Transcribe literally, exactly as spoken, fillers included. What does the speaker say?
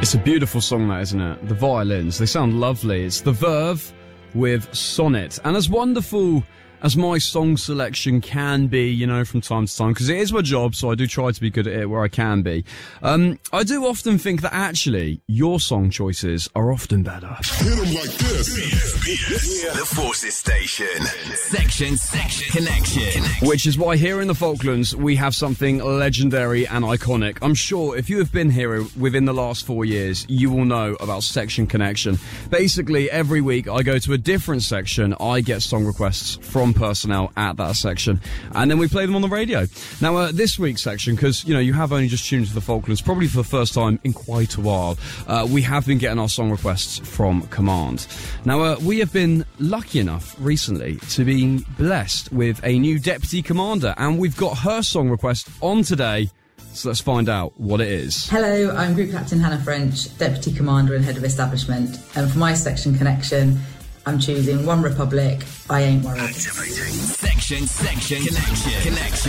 It's a beautiful song, that, isn't it? The violins, they sound lovely. It's The Verve with Sonnet. And as wonderful as my song selection can be, you know, from time to time, because it is my job, so I do try to be good at it where I can be. Um, I do often think that actually your song choices are often better. Hit 'em like this. The Forces Station. Section, section, connection. Which is why here in the Falklands we have something legendary and iconic. I'm sure if you have been here within the last four years, you will know about Section Connection. Basically, every week I go to a different section. I get song requests from personnel at that section, and then we play them on the radio. Now, uh, this week's section, because, you know, you have only just tuned to the Falklands, probably for the first time in quite a while, uh, we have been getting our song requests from Command. Now, uh, we have been lucky enough recently to be blessed with a new Deputy Commander, and we've got her song request on today. So let's find out what it is. Hello, I'm Group Captain Hannah French, Deputy Commander and Head of Establishment, and for my Section Connection, I'm choosing One Republic, I Ain't Worried. Activating. Section, section, connection. Connection.